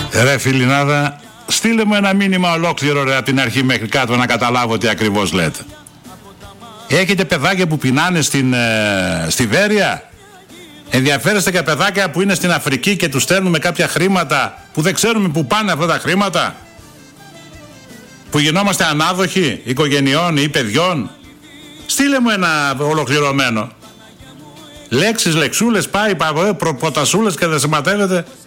Ρε Φιλινάδα, στείλε μου ένα μήνυμα ολόκληρο ρε, από την αρχή μέχρι κάτω να καταλάβω τι ακριβώς λέτε. Έχετε παιδάκια που πεινάνε στη Βέρεια? Ενδιαφέρεστε για παιδάκια που είναι στην Αφρική και τους στέλνουμε κάποια χρήματα που δεν ξέρουμε που πάνε αυτά τα χρήματα? Που γινόμαστε ανάδοχοι οικογενειών ή παιδιών? Στείλε μου ένα ολοκληρωμένο. Λέξεις, λεξούλες, πάει, προποτασούλες και δεν σημαντεύεται.